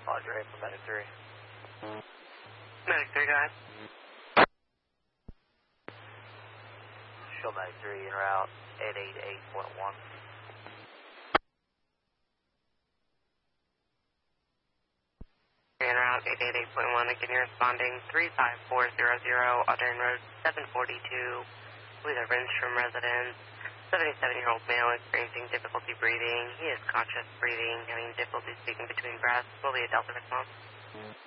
Roger, for Medic 3. Medic 3, go ahead. Show Medic 3 en route 888.1. En route 888.1, again you're responding 35400, Auburn Road 742, with a Renstrom resident, 77-year-old male experiencing difficulty breathing. He is conscious breathing, having difficulty speaking between breaths. Will be a Delta response.